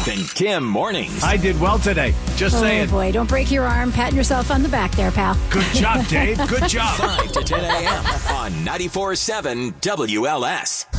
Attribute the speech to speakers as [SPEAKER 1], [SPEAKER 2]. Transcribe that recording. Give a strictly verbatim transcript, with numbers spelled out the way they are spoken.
[SPEAKER 1] Dave and Kim mornings.
[SPEAKER 2] I did well today. Just
[SPEAKER 3] oh,
[SPEAKER 2] saying.
[SPEAKER 3] Oh, boy. Don't break your arm. Patting yourself on the back there, pal.
[SPEAKER 2] Good job, Dave. Good job.
[SPEAKER 1] five to ten a.m. on ninety-four point seven W L S.